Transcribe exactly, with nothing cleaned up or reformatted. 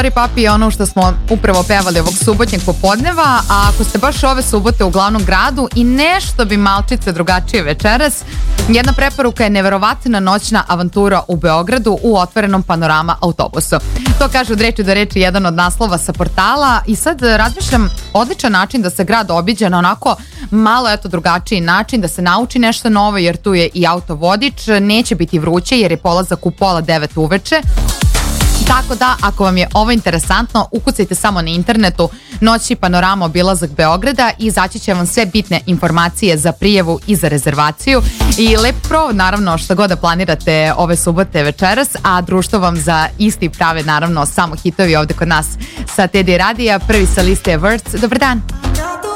Sorry papi je ono što smo upravo pevali ovog subotnjeg popodneva, a ako ste baš ove subote u glavnom gradu i nešto bi malčice drugačije večeras, jedna preporuka je neverovatna noćna avantura u Beogradu u otvorenom panorama autobusu. To kaže od reči do reči jedan od naslova sa portala i sad razmišljam odličan način da se grad obiđe na onako malo eto drugačiji način, da se nauči nešto novo jer tu je i autovodič, neće biti vruće jer je polazak u pola devet uveče. Tako da, ako vam je ovo interesantno, ukucajte samo na internetu Noćni panorama obilazak Beograda i izaći će vam sve bitne informacije za prijavu i za rezervaciju. I lep provod, naravno, što god da planirate ove subote večeras, a društvo vam za isti prave, naravno, samo hitovi ovde kod nas sa Teddy Radija. Prvi sa liste je Words. Dobar dan!